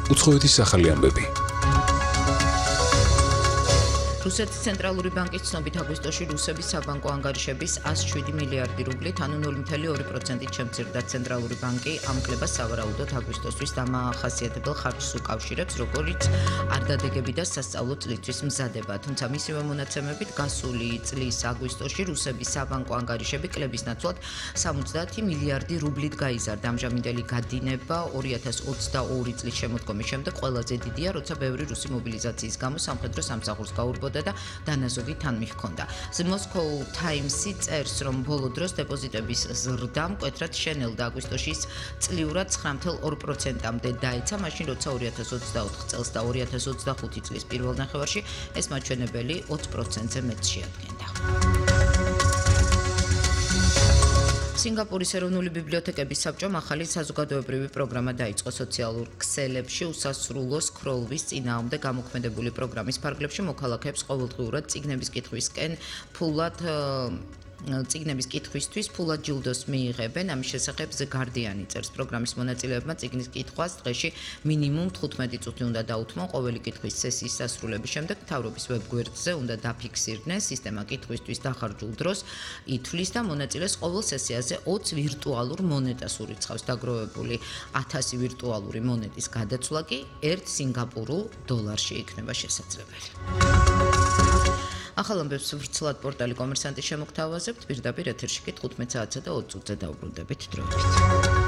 უცხოეთის ახალი ამბები. რუსეთის ცენტრალური ბანკის ცნობით აგვისტოში რუსების საბანკო ანგარიშების 107 მილიარდი რუბლით, ანუ 0.2%-ით შემცირდა ცენტრალური ბანკი ამ კლებას სავარაუდოდ აგვისტოსთვის დამახასიათებელ ხარჯს უკავშირებს, როგორც არ დადეგები და სასწავლო წლისთვის მზადება. თუმცა მისივე მონაცემებით გასული წლის აგვისტოში რუსების საბანკო ანგარიშები კლების ნაცვლად 70 მილიარდი რუბლით გაიზარდა. ამჟამინდელი გადინება 2022 წლის შემოდგომის შემდეგ ყველაზე დიდია, როცა ბევრი რუსი მობილიზაციის გამო სამხედრო სამსახურს გაურბოდა და დანაზოგი თან მიჰქონდა. The Moscow Times-ი წერს, რომ ბოლო დროს დეპოზიტების ზრდა მკვეთრად შენელდა აგვისტოშის წლიურად 9.2%-მდე დაეცა, მაშინ როცა 2024 წელს და 2025 წლის პირველ ნახევარში ეს მაჩვენებელი 20%-ზე მეტს შეადგენდა. სინგაპურის ეროვნული ბიბლიოთეკების საბჭომ ახალი საზოგადოებრივი პროგრამა დაიწყო სოციალურ ქსელებში უსასრულო სკროლვის წინააღმდეგ გამოქმედებული პროგრამის ფარგლებში მოქალაქეებს ყოველდღიურად წიგნების კითხვისთვის ფულად ჯილდოს მიიღებენ. ამის შესახებ The Guardian წერს, პროგრამის მონაწილეებმა წიგნის კითხვას დღეში მინიმუმ 15 წუთი უნდა დაუთმონ. ყოველი კითხვის სესიის დასრულების შემდეგ მთავრობის ვებგვერდზე უნდა დაფიქსირდნენ. სისტემა კითხვისთვის დახარჯულ დროს ითვლის და მონაწილეს ყოველ სესიაზე 20 ვირტუალურ მონეტას ურიცხავს. დაგროვებული 1000 ვირტუალური მონეტის გადაცვლა კი 1 სინგაპურულ დოლარში იქნება შესაძლებელი. ახალ ამბებს ვრცლად პორტალი კომერსანტის შემოგთავაზებთ. პირდაპირ ეთერში კი 15 საათსა და 20 წუთზე დავბრუნდებით დროებით.